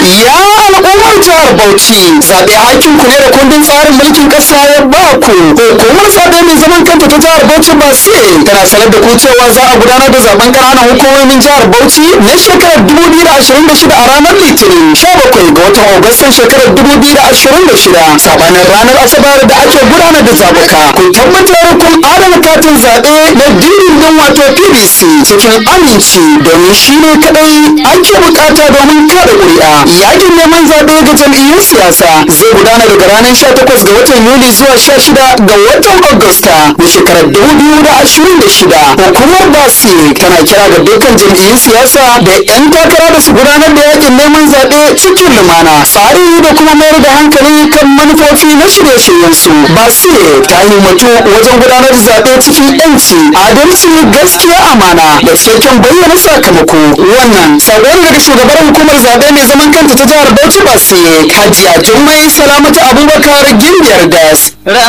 Ya al'ummar jihar Bauchi, zaɓe hakkin ku ne da kundin tsarin mulkin ƙasa ya ba ku. Hukumar zaɓe mai zaman kanta ta jihar Bauchi ba sai tana sanar da ku cewa za a gudanar da zaben ƙananan hukumomin jihar Bauchi na shekarar 2026 a ranar Litinin 17 ga watan Agustan shekarar 2026 sabanin ranar Asabar da ake gudanar da zaɓuka. Ku tabbatar kun adana katin zaɓe na dindindin wato PVC cikin aminci domin shi ne kaɗai ake buƙata domin kada ƙuri'a. Yakin neman zaɓe ga jam'iyyun siyasa zai gudana daga ranar 18 ga watan Yuli zuwa 16 ga watan Agusta na shekarar 2026. Hukumar basi tana kira ga dukkan jam'iyyun siyasa da 'yan takara da su gudanar da yakin neman zaɓe cikin lumana, tsari da kuma mayar da hankali kan manufofi na shirye-shiryensu. Basi ta yi mutu wajen gudanar da zaɓe cikin 'yanci, adalci, gaskiya, amana da cikakken bayyana sakamako. Wannan sabon daga shugabar hukumar zaɓe mai zaman kanta ta jihar Bauchi Basi, Hajiya Jummai Salamatu Abubakar Gimbiyar Das.